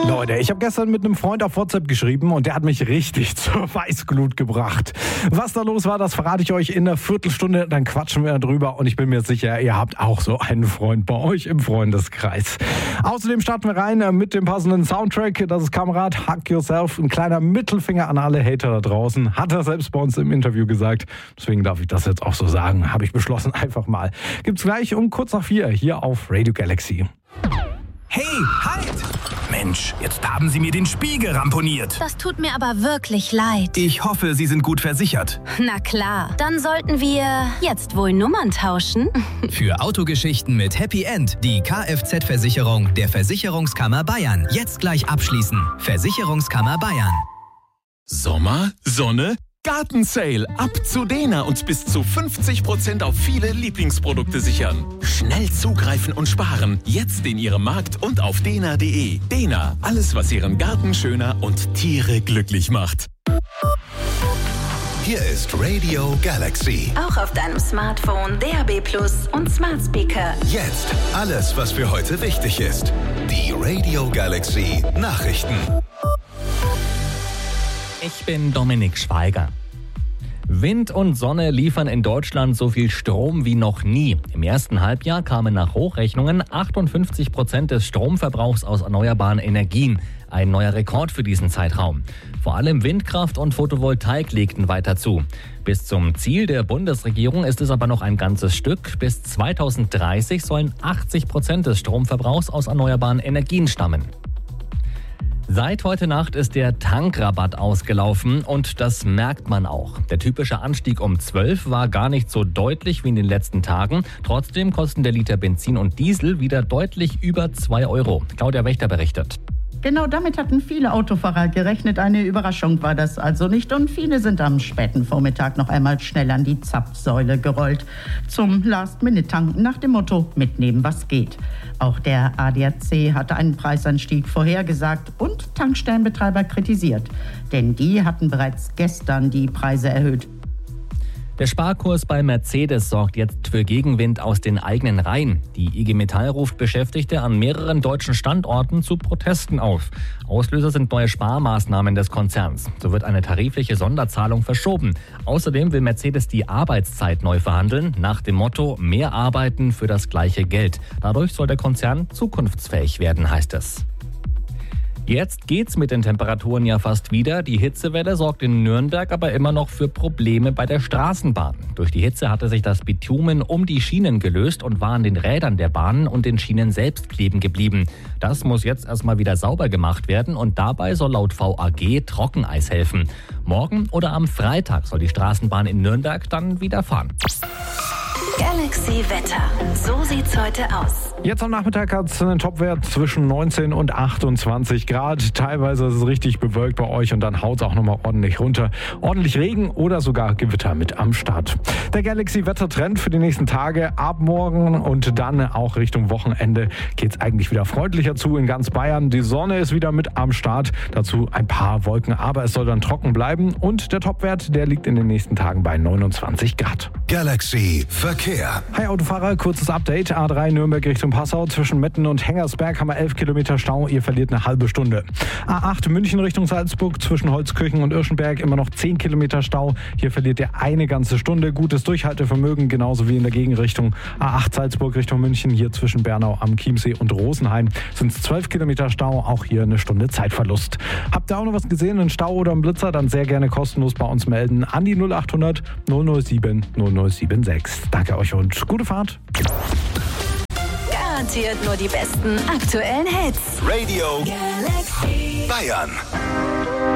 Leute, ich habe gestern mit einem Freund auf WhatsApp geschrieben und der hat mich richtig zur Weißglut gebracht. Was da los war, das verrate ich euch in einer Viertelstunde, dann quatschen wir drüber und ich bin mir sicher, ihr habt auch so einen Freund bei euch im Freundeskreis. Außerdem starten wir rein mit dem passenden Soundtrack. Das ist Kamerad Hug Yourself, ein kleiner Mittelfinger an alle Hater da draußen. Hat er selbst bei uns im Interview gesagt. Deswegen darf ich das jetzt auch so sagen. Habe ich beschlossen, einfach mal. Gibt's gleich um kurz nach 4 hier auf Radio Galaxy. Hey, halt! Mensch, jetzt haben Sie mir den Spiegel ramponiert. Das tut mir aber wirklich leid. Ich hoffe, Sie sind gut versichert. Na klar, dann sollten wir jetzt wohl Nummern tauschen. Für Autogeschichten mit Happy End die Kfz-Versicherung der Versicherungskammer Bayern. Jetzt gleich abschließen. Versicherungskammer Bayern. Sommer, Sonne, Gartensale. Ab zu Dena und bis zu 50% auf viele Lieblingsprodukte sichern. Schnell zugreifen und sparen. Jetzt in Ihrem Markt und auf dena.de. Dena, alles was Ihren Garten schöner und Tiere glücklich macht. Hier ist Radio Galaxy. Auch auf deinem Smartphone, DAB+ und Smart Speaker. Jetzt alles, was für heute wichtig ist. Die Radio Galaxy Nachrichten. Ich bin Dominik Schweiger. Wind und Sonne liefern in Deutschland so viel Strom wie noch nie. Im ersten Halbjahr kamen nach Hochrechnungen 58% des Stromverbrauchs aus erneuerbaren Energien. Ein neuer Rekord für diesen Zeitraum. Vor allem Windkraft und Photovoltaik legten weiter zu. Bis zum Ziel der Bundesregierung ist es aber noch ein ganzes Stück. Bis 2030 sollen 80% des Stromverbrauchs aus erneuerbaren Energien stammen. Seit heute Nacht ist der Tankrabatt ausgelaufen und das merkt man auch. Der typische Anstieg um 12 war gar nicht so deutlich wie in den letzten Tagen. Trotzdem kosten der Liter Benzin und Diesel wieder deutlich über 2 Euro. Claudia Wächter berichtet. Genau damit hatten viele Autofahrer gerechnet. Eine Überraschung war das also nicht. Und viele sind am späten Vormittag noch einmal schnell an die Zapfsäule gerollt. Zum Last-Minute-Tanken nach dem Motto, mitnehmen was geht. Auch der ADAC hatte einen Preisanstieg vorhergesagt und Tankstellenbetreiber kritisiert. Denn die hatten bereits gestern die Preise erhöht. Der Sparkurs bei Mercedes sorgt jetzt für Gegenwind aus den eigenen Reihen. Die IG Metall ruft Beschäftigte an mehreren deutschen Standorten zu Protesten auf. Auslöser sind neue Sparmaßnahmen des Konzerns. So wird eine tarifliche Sonderzahlung verschoben. Außerdem will Mercedes die Arbeitszeit neu verhandeln, nach dem Motto mehr arbeiten für das gleiche Geld. Dadurch soll der Konzern zukunftsfähig werden, heißt es. Jetzt geht's mit den Temperaturen ja fast wieder. Die Hitzewelle sorgt in Nürnberg aber immer noch für Probleme bei der Straßenbahn. Durch die Hitze hatte sich das Bitumen um die Schienen gelöst und war an den Rädern der Bahnen und den Schienen selbst kleben geblieben. Das muss jetzt erstmal wieder sauber gemacht werden und dabei soll laut VAG Trockeneis helfen. Morgen oder am Freitag soll die Straßenbahn in Nürnberg dann wieder fahren. Galaxy Wetter. So sieht's heute aus. Jetzt am Nachmittag hat es einen Topwert zwischen 19 und 28 Grad. Teilweise ist es richtig bewölkt bei euch und dann haut es auch nochmal ordentlich runter. Ordentlich Regen oder sogar Gewitter mit am Start. Der Galaxy-Wettertrend für die nächsten Tage ab morgen und dann auch Richtung Wochenende geht es eigentlich wieder freundlicher zu in ganz Bayern. Die Sonne ist wieder mit am Start. Dazu ein paar Wolken, aber es soll dann trocken bleiben. Und der Topwert, der liegt in den nächsten Tagen bei 29 Grad. Galaxy Verkehr. Hi Autofahrer, kurzes Update. A3 Nürnberg Richtung Passau. Zwischen Metten und Hengersberg haben wir 11 Kilometer Stau. Ihr verliert eine halbe Stunde. A8 München Richtung Salzburg. Zwischen Holzkirchen und Irschenberg immer noch 10 Kilometer Stau. Hier verliert ihr eine ganze Stunde. Gutes Durchhaltevermögen, genauso wie in der Gegenrichtung. A8 Salzburg Richtung München. Hier zwischen Bernau am Chiemsee und Rosenheim sind es 12 Kilometer Stau. Auch hier eine Stunde Zeitverlust. Habt ihr auch noch was gesehen, einen Stau oder einen Blitzer? Dann sehr gerne kostenlos bei uns melden. An die 0800 007 0076. Danke euch und gute Fahrt. Garantiert nur die besten aktuellen Hits. Radio Galaxy Bayern.